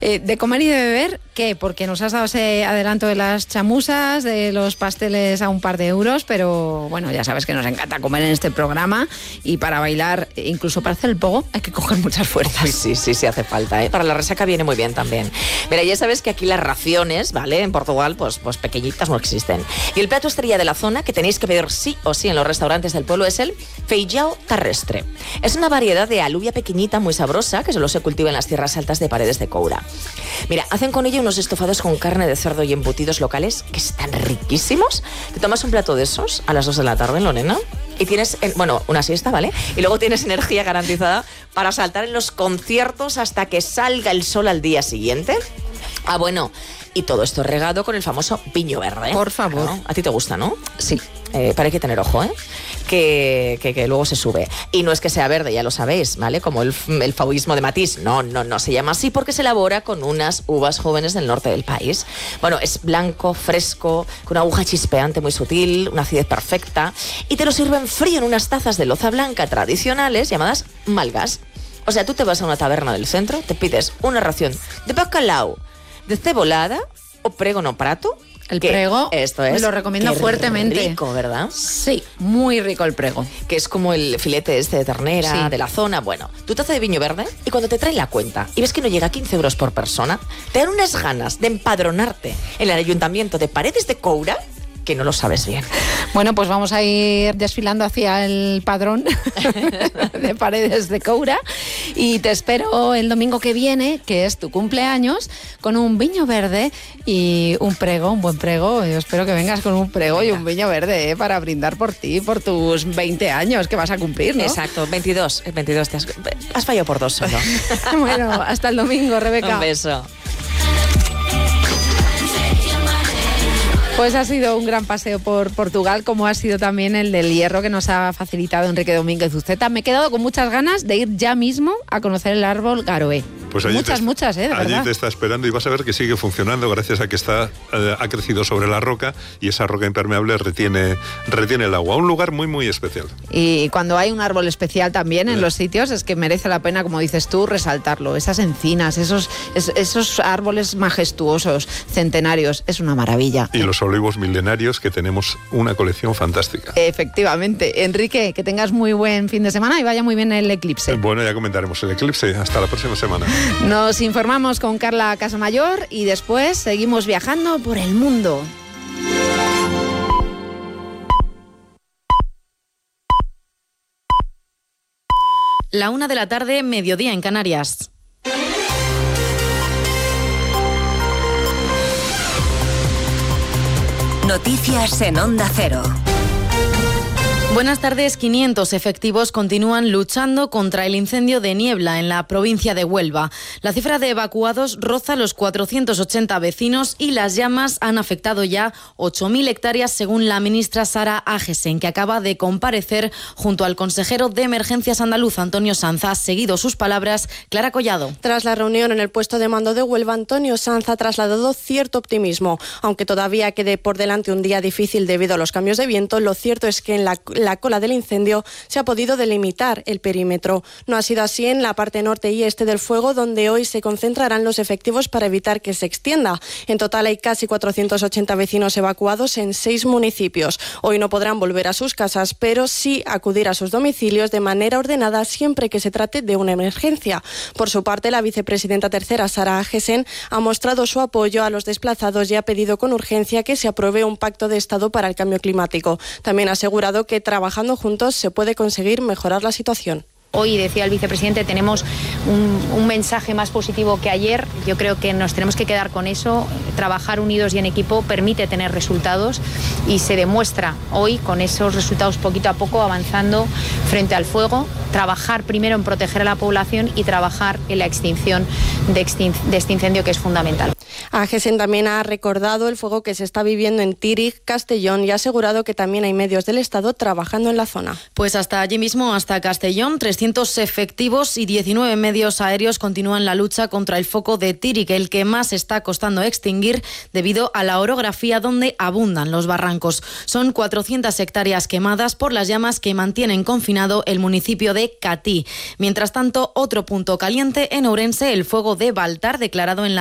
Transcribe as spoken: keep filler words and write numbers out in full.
Eh, de comer y de beber, ¿qué? Porque nos has dado ese adelanto de las chamusas, de los pasteles a un par de euros, pero bueno, ya sabes que nos encanta comer en este programa y para bailar, incluso para hacer el pogo, hay que coger muchas fuerzas. Uy, sí, sí, sí hace falta, ¿eh? Para la resaca viene muy bien también. Mira, ya sabes que aquí las raciones, ¿vale? En Portugal, pues, pues pequeñitas no existen. Y el plato estrella de la zona que tenéis que pedir sí o sí en los restaurantes del pueblo es el feijão terrestre. Es una variedad de alubia pequeñita muy sabrosa que solo se cultiva en las tierras altas de Paredes de Coura. Mira, hacen con ella unos estofados con carne de cerdo y embutidos locales que están riquísimos. Te tomas un plato de esos a las dos de la tarde, Lorena, y tienes, bueno, una siesta, ¿vale? Y luego tienes energía garantizada para saltar en los conciertos hasta que salga el sol al día siguiente. Ah, bueno, y todo esto regado con el famoso viño verde. Por favor. ¿No? A ti te gusta, ¿no? Sí. Eh, pero hay que tener ojo, ¿eh? Que, que, que luego se sube. Y no es que sea verde, ya lo sabéis, ¿vale? Como el, el fauvismo de Matisse. No, no, no. Se llama así porque se elabora con unas uvas jóvenes del norte del país. Bueno, es blanco, fresco, con una aguja chispeante muy sutil, una acidez perfecta. Y te lo sirven frío en unas tazas de loza blanca tradicionales llamadas malgas. O sea, tú te vas a una taberna del centro, te pides una ración de bacalao, de cebolada o prego no prato. El prego, esto es, me lo recomiendo qué fuertemente. Rico, ¿verdad? Sí, muy rico el prego. Que es como el filete este de ternera, sí, de la zona. Bueno, tu taza de viño verde, y cuando te traen la cuenta y ves que no llega a quince euros por persona, te dan unas ganas de empadronarte en el ayuntamiento de Paredes de Coura, que no lo sabes bien. Bueno, pues vamos a ir desfilando hacia el padrón de Paredes de Coura y te espero el domingo que viene, que es tu cumpleaños, con un viño verde y un prego, un buen prego. Yo espero que vengas con un prego y un viño verde, ¿eh? Para brindar por ti, por tus veinte años que vas a cumplir, ¿no? Exacto, veintidós. veintidós te has, has fallado por dos solo. Bueno, hasta el domingo, Rebeca. Un beso. Pues ha sido un gran paseo por Portugal, como ha sido también el del hierro que nos ha facilitado Enrique Domínguez Uceta. Me he quedado con muchas ganas de ir ya mismo a conocer el árbol Garoé. Pues allí muchas, te, muchas, ¿eh? De allí verdad. te está esperando y vas a ver que sigue funcionando gracias a que está eh, ha crecido sobre la roca y esa roca impermeable retiene, retiene el agua. Un lugar muy, muy especial. Y cuando hay un árbol especial también en sí. los sitios, es que merece la pena, como dices tú, resaltarlo. Esas encinas, esos, es, esos árboles majestuosos, centenarios, es una maravilla. Y los olivos milenarios, que tenemos una colección fantástica. Efectivamente. Enrique, que tengas muy buen fin de semana y vaya muy bien el eclipse. Bueno, ya comentaremos el eclipse. Hasta la próxima semana. Nos informamos con Carla Casamayor y después seguimos viajando por el mundo. La una de la tarde, mediodía en Canarias. Noticias en Onda Cero. Buenas tardes. quinientos efectivos continúan luchando contra el incendio de Niebla en la provincia de Huelva. La cifra de evacuados roza los cuatrocientos ochenta vecinos y las llamas han afectado ya ocho mil hectáreas, según la ministra Sara Agesen, que acaba de comparecer junto al consejero de Emergencias andaluz, Antonio Sanz. Ha seguido sus palabras Clara Collado. Tras la reunión en el puesto de mando de Huelva, Antonio Sanz ha trasladado cierto optimismo. Aunque todavía quede por delante un día difícil debido a los cambios de viento, lo cierto es que en la la cola del incendio se ha podido delimitar el perímetro. No ha sido así en la parte norte y este del fuego, donde hoy se concentrarán los efectivos para evitar que se extienda. En total hay casi cuatrocientos ochenta vecinos evacuados en seis municipios. Hoy no podrán volver a sus casas, pero sí acudir a sus domicilios de manera ordenada siempre que se trate de una emergencia. Por su parte, la vicepresidenta tercera, Sara Agesen, ha mostrado su apoyo a los desplazados y ha pedido con urgencia que se apruebe un pacto de Estado para el cambio climático. También ha asegurado que trabajando juntos se puede conseguir mejorar la situación. Hoy, decía el vicepresidente, tenemos un, un mensaje más positivo que ayer. Yo creo que nos tenemos que quedar con eso. Trabajar unidos y en equipo permite tener resultados y se demuestra hoy con esos resultados poquito a poco avanzando frente al fuego. Trabajar primero en proteger a la población y trabajar en la extinción de, extin- de este incendio, que es fundamental. Agesen también ha recordado el fuego que se está viviendo en Tírig, Castellón, y ha asegurado que también hay medios del Estado trabajando en la zona. Pues hasta allí mismo, hasta Castellón, trescientos trescientos efectivos y diecinueve medios aéreos continúan la lucha contra el foco de Tírig, el que más está costando extinguir debido a la orografía donde abundan los barrancos. Son cuatrocientas hectáreas quemadas por las llamas que mantienen confinado el municipio de Catí. Mientras tanto, otro punto caliente en Ourense, el fuego de Baltar, declarado en la